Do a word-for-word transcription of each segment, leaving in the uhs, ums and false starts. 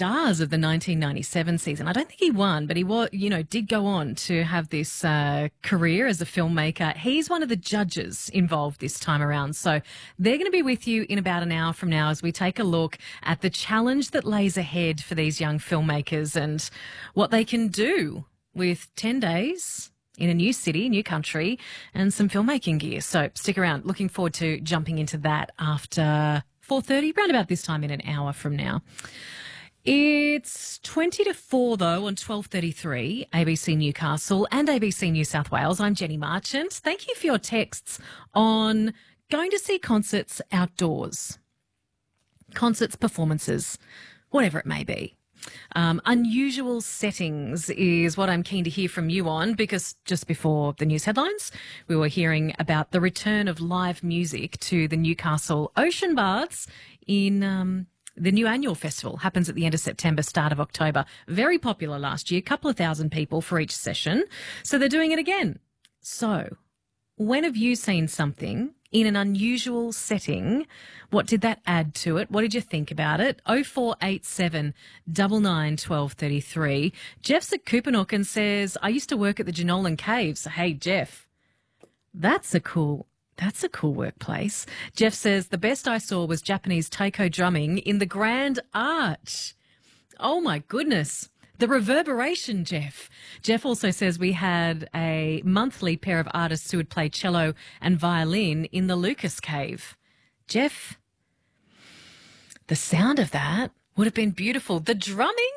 stars of the nineteen ninety-seven season. I don't think he won, but he was, you know, did go on to have this uh, career as a filmmaker. He's one of the judges involved this time around. So they're going to be with you in about an hour from now as we take a look at the challenge that lays ahead for these young filmmakers and what they can do with ten days in a new city, new country, and some filmmaking gear. So stick around. Looking forward to jumping into that after four thirty, round about this time in an hour from now. It's twenty to four, though, on twelve thirty-three, A B C Newcastle and A B C New South Wales. I'm Jenny Marchant. Thank you for your texts on going to see concerts outdoors. Concerts, performances, whatever it may be. Um, unusual settings is what I'm keen to hear from you on, because just before the news headlines, we were hearing about the return of live music to the Newcastle Ocean Baths in um, the new annual festival. Happens at the end of September, start of October. Very popular last year, a couple of thousand people for each session. So they're doing it again. So when have you seen something in an unusual setting? What did that add to it? What did you think about it? oh four eight seven, nine nine, one two three three. Jeff's at Kupanook and says, I used to work at the Jenolan Caves. Hey, Jeff, that's a cool, that's a cool workplace. Jeff says, the best I saw was Japanese taiko drumming in the Grand Arch. Oh, my goodness. The reverberation, Jeff. Jeff also says we had a monthly pair of artists who would play cello and violin in the Lucas Cave. Jeff, the sound of that would have been beautiful. The drumming?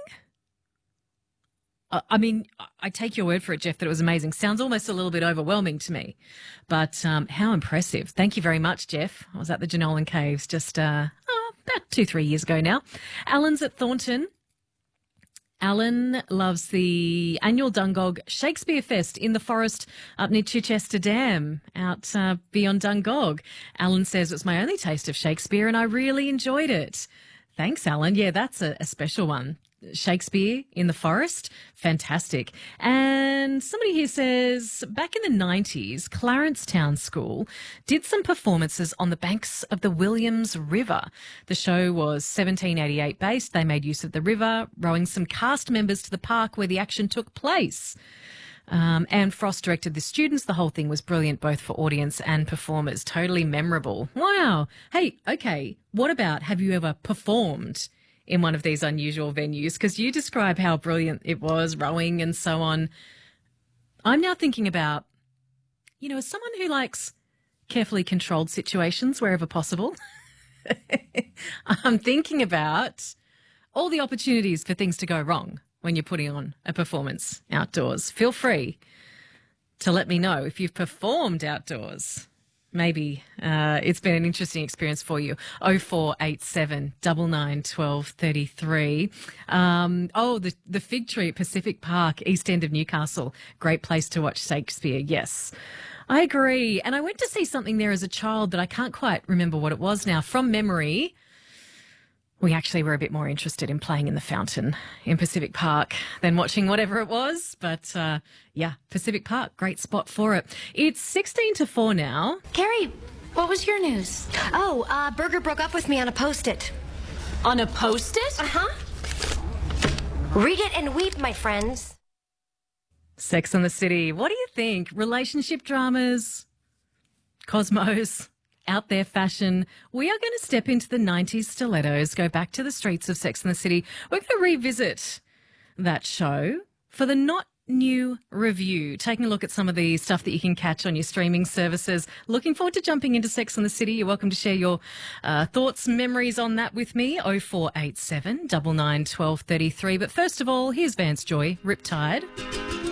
I mean, I take your word for it, Jeff, that it was amazing. Sounds almost a little bit overwhelming to me, but um, how impressive. Thank you very much, Jeff. I was at the Jenolan Caves just uh, oh, about two, three years ago now. Alan's at Thornton. Alan loves the annual Dungog Shakespeare Fest in the forest up near Chichester Dam out uh, beyond Dungog. Alan says it's my only taste of Shakespeare and I really enjoyed it. Thanks, Alan. Yeah, that's a, a special one. Shakespeare in the forest, fantastic. And somebody here says, back in the nineties, Clarence Town School did some performances on the banks of the Williams River. The show was seventeen eighty-eight based. They made use of the river, rowing some cast members to the park where the action took place. Um, Anne Frost directed the students. The whole thing was brilliant, both for audience and performers. Totally memorable. Wow. Hey, okay, what about, have you ever performed in one of these unusual venues? Because you describe how brilliant it was, rowing and so on. I'm now thinking about, you know, as someone who likes carefully controlled situations wherever possible, I'm thinking about all the opportunities for things to go wrong when you're putting on a performance outdoors. Feel free to let me know if you've performed outdoors. Maybe uh, it's been an interesting experience for you. oh four eight seven, nine nine, one two three three. Um, oh, the, the Fig Tree at Pacific Park, East End of Newcastle. Great place to watch Shakespeare, yes. I agree. And I went to see something there as a child that I can't quite remember what it was now. From memory, we actually were a bit more interested in playing in the fountain in Pacific Park than watching whatever it was. But, uh, yeah, Pacific Park, great spot for it. It's sixteen to four now. Carrie, what was your news? Oh, uh, Berger broke up with me on a Post-it. On a Post-it? Uh-huh. Read it and weep, my friends. Sex and the City. What do you think? Relationship dramas? Cosmos? Out there fashion. We are going to step into the nineties stilettos, go back to the streets of Sex and the City. We're going to revisit that show for the Not New review, taking a look at some of the stuff that you can catch on your streaming services. Looking forward to jumping into Sex and the City. You're welcome to share your uh, thoughts, memories on that with me. oh four eight seven, nine nine, one two three three. But first of all, here's Vance Joy, Riptide.